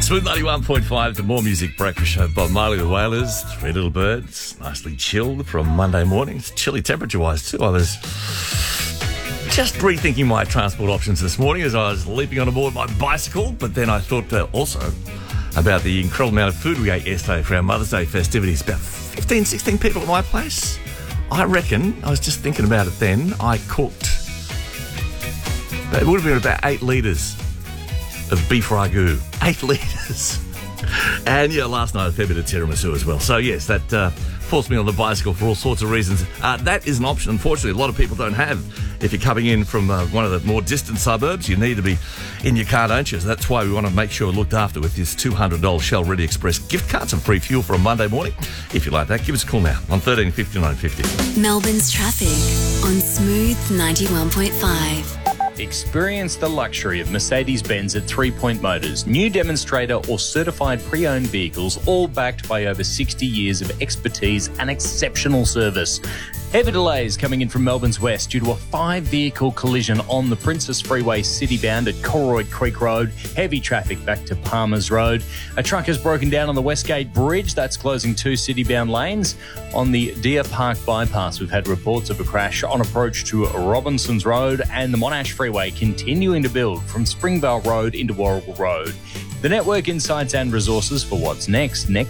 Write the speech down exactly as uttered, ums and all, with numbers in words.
Smooth ninety-one point five, the More Music Breakfast Show. Bob Marley, the Wailers, Three Little Birds, nicely chilled from Monday morning. It's chilly temperature-wise too. I was just rethinking my transport options this morning as I was leaping on aboard my bicycle, but then I thought uh, also about the incredible amount of food we ate yesterday for our Mother's Day festivities. About fifteen, sixteen people at my place. I reckon, I was just thinking about it then, I cooked, it would have been about eight litres of beef ragu. Eight litres. And, yeah, last night a fair bit of tiramisu as well. So, yes, that uh, forced me on the bicycle for all sorts of reasons. Uh, that is an option, unfortunately, a lot of people don't have. If you're coming in from uh, one of the more distant suburbs, you need to be in your car, don't you? So that's why we want to make sure we're looked after with this two hundred dollars Shell Ready Express gift card, some free fuel for a Monday morning. If you like that, give us a call now on thirteen fifty-nine fifty. Melbourne's traffic on Smooth ninety-one point five. Experience the luxury of Mercedes-Benz at Three Point Motors. New demonstrator or certified pre-owned vehicles, all backed by over sixty years of expertise and exceptional service. Heavy delays coming in from Melbourne's west due to a five-vehicle collision on the Princess Freeway city-bound at Colroyd Creek Road. Heavy traffic back to Palmers Road. A truck has broken down on the Westgate Bridge. That's closing two city-bound lanes. On the Deer Park Bypass, we've had reports of a crash on approach to Robinsons Road, and the Monash Freeway continuing to build from Springvale Road into Warragul Road. The network insights and resources for what's next. Next.